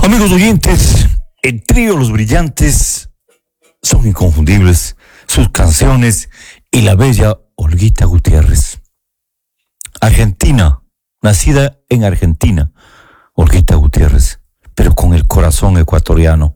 Amigos oyentes, el trío Los Brillantes son inconfundibles, sus canciones y la bella Olguita Gutiérrez. Argentina, nacida en Argentina, Olguita Gutiérrez, pero con el corazón ecuatoriano.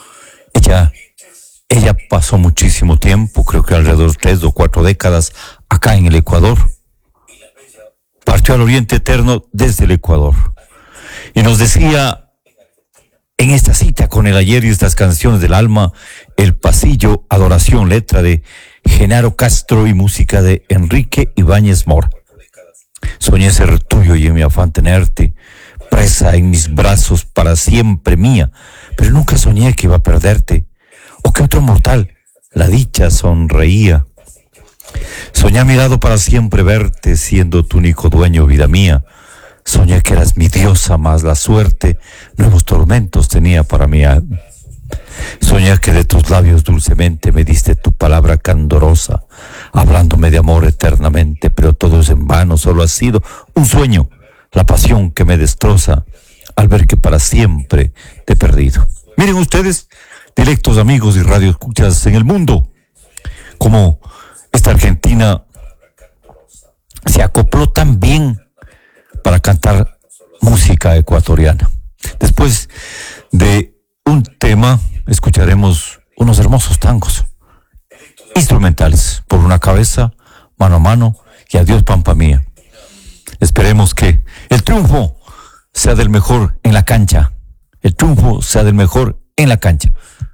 Ella pasó muchísimo tiempo, creo que alrededor de 3 o 4 décadas, acá en el Ecuador. Partió al Oriente Eterno desde el Ecuador. Y nos decía, en esta cita con el ayer y estas canciones del alma, El Pasillo, Adoración, letra de Genaro Castro y música de Enrique Ibáñez Mora. Soñé ser tuyo y en mi afán tenerte, presa en mis brazos para siempre mía, pero nunca soñé que iba a perderte, o que otro mortal la dicha sonreía. Soñé a mi lado para siempre verte, siendo tu único dueño, vida mía. Soñé que eras mi diosa, más la suerte nuevos tormentos tenía para mí. Soñé que de tus labios dulcemente me diste tu palabra candorosa, hablándome de amor eternamente, pero todo es en vano, solo ha sido un sueño, la pasión que me destroza al ver que para siempre te he perdido. Miren ustedes, directos amigos y radioescuchas en el mundo, como esta Argentina se acopló tan bien para cantar música ecuatoriana. Después de un tema, escucharemos unos hermosos tangos instrumentales, Por una cabeza, Mano a mano y Adiós Pampa Mía. Esperemos que el triunfo sea del mejor en la cancha. El triunfo sea del mejor en la cancha.